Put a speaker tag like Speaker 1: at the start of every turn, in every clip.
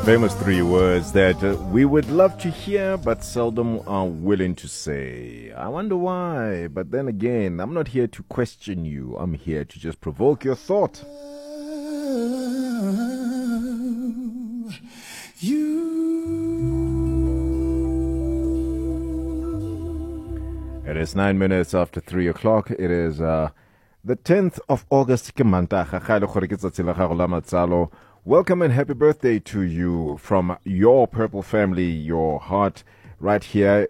Speaker 1: famous three words that we would love to hear but seldom are willing to say. I wonder why, but then again, I'm not here to question you. I'm here to just provoke your thought. It is 9 minutes after 3 o'clock. It is the 10th of August. Welcome and happy birthday to you from your purple family, your heart, right here.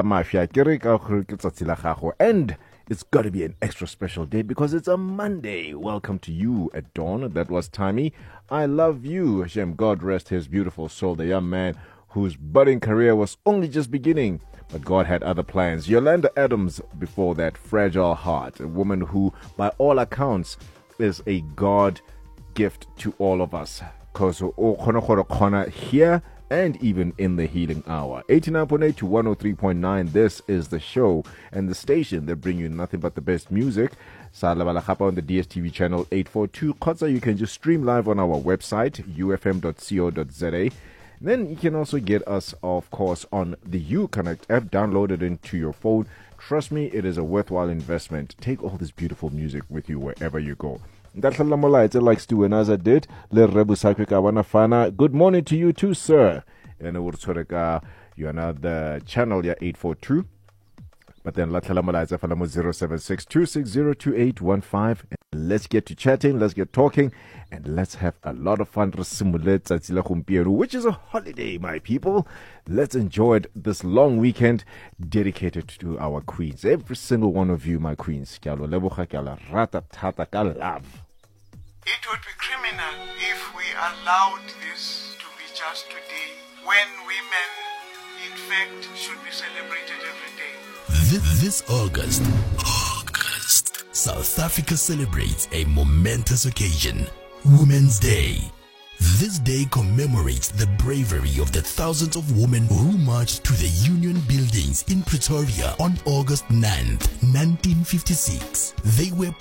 Speaker 1: And it's got to be an extra special day because it's a Monday. Welcome to you at dawn. That was Timmy. I love you. Hashem, God rest his beautiful soul. The young man whose budding career was only just beginning, but God had other plans. Yolanda Adams before that, Fragile Heart, a woman who, by all accounts, is a God gift to all of us. Because here and even in the healing hour. 89.8 to 103.9, this is the show and the station that bring you nothing but the best music. On the DSTV channel 842. Kotza, you can just stream live on our website, ufm.co.za. Then you can also get us, of course, on the Uconnect app, downloaded into your phone. Trust me, it is a worthwhile investment. Take all this beautiful music with you wherever you go. Like Stu and as I did. Good morning to you too, sir. And you are now the channel 842. But then 076-260-2815. Let's get to chatting, let's get talking, and let's have a lot of fun, which is a holiday, my people. Let's enjoy it this long weekend dedicated to our queens. Every single one of you, my queens. It would be criminal
Speaker 2: if we allowed this to be just today, when women, in fact, should be celebrated every day.
Speaker 3: This August, South Africa celebrates a momentous occasion, Women's Day. This day commemorates the bravery of the thousands of women who marched to the Union Buildings in Pretoria on August 9th, 1956. They were